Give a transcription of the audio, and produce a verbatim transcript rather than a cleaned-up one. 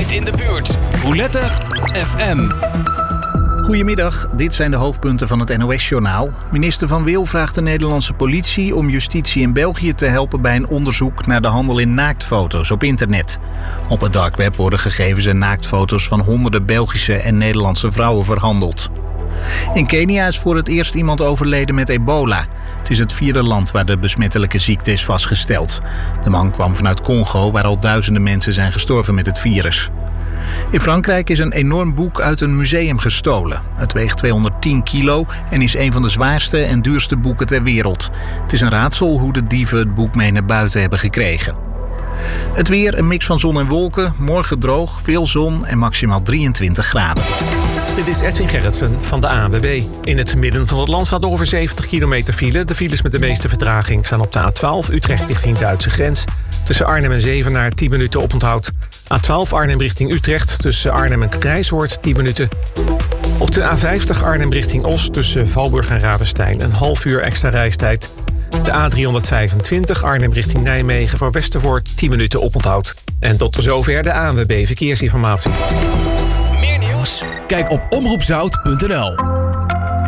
dichtst in de buurt. Roulette F M. Goedemiddag, dit zijn de hoofdpunten van het N O S-journaal. Minister Van Wil vraagt de Nederlandse politie om justitie in België te helpen bij een onderzoek naar de handel in naaktfoto's op internet. Op het dark web worden gegevens en naaktfoto's van honderden Belgische en Nederlandse vrouwen verhandeld. In Kenia is voor het eerst iemand overleden met ebola. Het is het vierde land waar de besmettelijke ziekte is vastgesteld. De man kwam vanuit Congo, waar al duizenden mensen zijn gestorven met het virus. In Frankrijk is een enorm boek uit een museum gestolen. Het weegt tweehonderdtien kilo en is een van de zwaarste en duurste boeken ter wereld. Het is een raadsel hoe de dieven het boek mee naar buiten hebben gekregen. Het weer, een mix van zon en wolken, morgen droog, veel zon en maximaal drieëntwintig graden. Dit is Edwin Gerritsen van de A N W B. In het midden van het land staat over zeventig kilometer file. De files met de meeste vertraging staan op de A twaalf Utrecht richting Duitse grens. Tussen Arnhem en Zevenaar tien minuten oponthoud. A twaalf Arnhem richting Utrecht tussen Arnhem en Grijshoort tien minuten. Op de A vijftig Arnhem richting Os tussen Valburg en Ravenstein een half uur extra reistijd. De A driehonderdvijfentwintig Arnhem richting Nijmegen voor Westervoort tien minuten oponthoud. En tot zover de A N W B Verkeersinformatie. Meer nieuws? Kijk op omroep zout punt n l.